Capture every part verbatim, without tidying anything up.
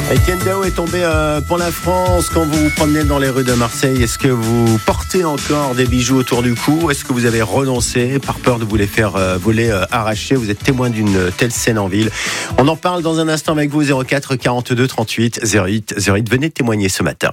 Etienne Dao est tombé euh, pour la France. Quand vous vous promenez dans les rues de Marseille, est-ce que vous portez encore des bijoux autour du cou? Est-ce que vous avez renoncé par peur de vous les faire euh, voler, euh, arracher? Vous êtes témoin d'une telle scène en ville. On en parle dans un instant avec vous. Zéro quatre quarante-deux trente-huit zéro huit zéro huit. Venez témoigner ce matin.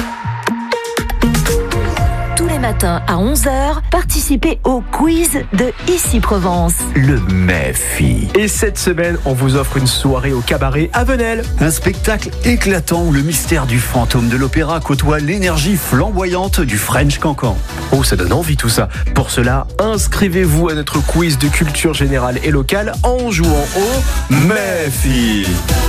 Tous les matins à onze heures, participez au quiz de Ici Provence. Le Méfi. Et cette semaine, on vous offre une soirée au cabaret à Venelle. Un spectacle éclatant où le mystère du fantôme de l'opéra côtoie l'énergie flamboyante du French Cancan. Oh, ça donne envie tout ça. Pour cela, inscrivez-vous à notre quiz de culture générale et locale en jouant au Méfi.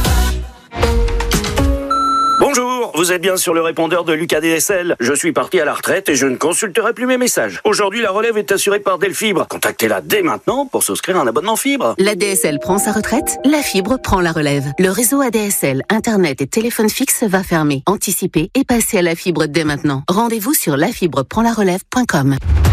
Bonjour, vous êtes bien sur le répondeur de Lucas D S L. Je suis parti à la retraite et je ne consulterai plus mes messages. Aujourd'hui, la relève est assurée par Delfibre. Contactez-la dès maintenant pour souscrire un abonnement fibre. La D S L prend sa retraite, la fibre prend la relève. Le réseau A D S L, Internet et téléphone fixe va fermer. Anticipez et passez à la fibre dès maintenant. Rendez-vous sur la fibre prend la relève point com.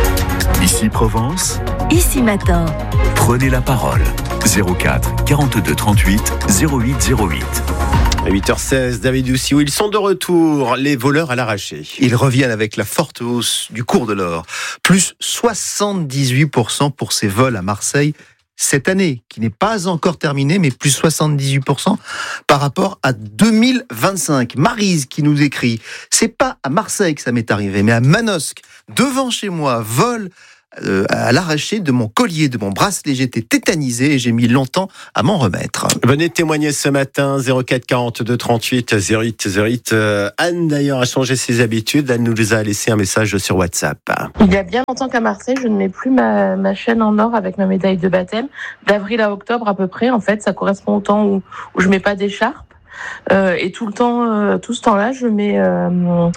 Ici Provence, Ici matin. prenez la parole. zéro quatre quarante-deux trente-huit zéro huit zéro huit. À huit heures seize, David Douciou, ils sont de retour, les voleurs à l'arraché. Ils reviennent avec la forte hausse du cours de l'or. Plus soixante-dix-huit pour cent pour ces vols à Marseille cette année, qui n'est pas encore terminée, mais plus soixante-dix-huit pour cent par rapport à deux mille vingt-cinq. Maryse qui nous écrit, c'est pas à Marseille que ça m'est arrivé, mais à Manosque, devant chez moi, vol Euh, à l'arraché de mon collier, de mon bracelet. J'étais tétanisé et j'ai mis longtemps à m'en remettre. Venez témoigner ce matin, zéro quatre quarante-deux trente-huit zéro huit zéro huit. Euh, Anne d'ailleurs a changé ses habitudes, elle nous a laissé un message sur WhatsApp. Il y a bien longtemps qu'à Marseille, je ne mets plus ma, ma chaîne en or avec ma médaille de baptême. D'avril à octobre à peu près, en fait, ça correspond au temps où, où je mets pas d'écharpe. Euh, et tout le temps, euh, tout ce temps-là, je mets, euh,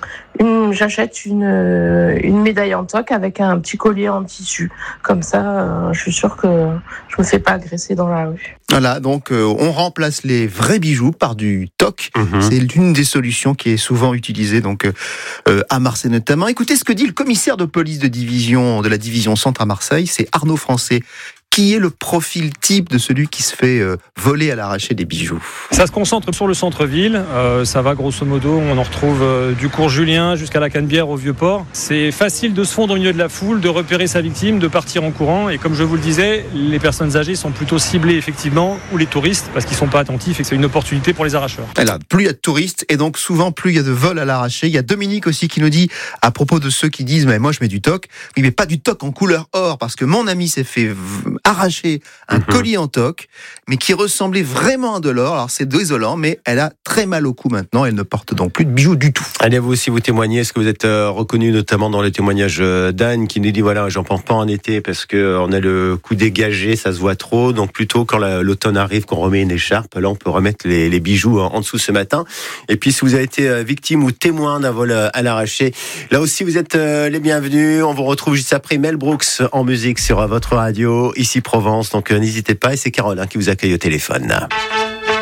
une, j'achète une, euh, une médaille en toc avec un petit collier en tissu. Comme ça, euh, je suis sûre que je me fais pas agresser dans la rue. Voilà, donc euh, on remplace les vrais bijoux par du toc. Mmh. C'est l'une des solutions qui est souvent utilisée donc euh, à Marseille notamment. Écoutez ce que dit le commissaire de police de division de la division centre à Marseille, c'est Arnaud Français. Qui est le profil type de celui qui se fait euh, voler à l'arraché des bijoux? Ça se concentre sur le centre-ville. Euh, ça va grosso modo, on en retrouve euh, du cours Julien jusqu'à la Canebière au Vieux-Port. C'est facile de se fondre au milieu de la foule, de repérer sa victime, de partir en courant. Et comme je vous le disais, les personnes âgées sont plutôt ciblées effectivement, ou les touristes, parce qu'ils ne sont pas attentifs et que c'est une opportunité pour les arracheurs. Et là, plus il y a de touristes et donc souvent plus il y a de vols à l'arraché. Il y a Dominique aussi qui nous dit à propos de ceux qui disent mais moi je mets du toc, oui mais pas du toc en couleur or parce que mon ami s'est fait arracher un mmh. collier en toc, mais qui ressemblait vraiment à de l'or. Alors c'est désolant, mais elle a très mal au cou maintenant. Elle ne porte donc plus de bijoux du tout. Allez, vous aussi vous témoignez. Est-ce que vous êtes euh, reconnu notamment dans le témoignage d'Anne qui nous dit voilà, j'en porte pas en été parce que on a le cou dégagé, ça se voit trop. Donc plutôt quand la, l'automne arrive, qu'on remet une écharpe, là on peut remettre les, les bijoux en, en dessous ce matin. Et puis si vous avez été euh, victime ou témoin d'un vol à l'arraché, là aussi vous êtes euh, les bienvenus. On vous retrouve juste après Mel Brooks en musique sur votre radio, Ici Provence. Donc euh, n'hésitez pas, et c'est Caroline qui vous accueille au téléphone.